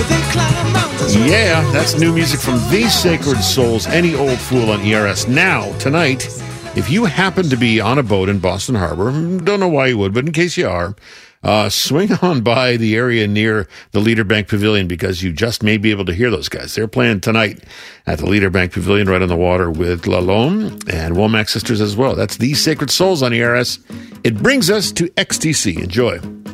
Yeah, that's new music from The Sacred Souls, Any Old Fool on ERS. Now, tonight, if you happen to be on a boat in Boston Harbor, don't know why you would, but in case you are, swing on by the area near the Leader Bank Pavilion because you just may be able to hear those guys. They're playing tonight at the Leader Bank Pavilion right on the water with Lalonde and Womack Sisters as well. That's The Sacred Souls on ERS. It brings us to XTC. Enjoy.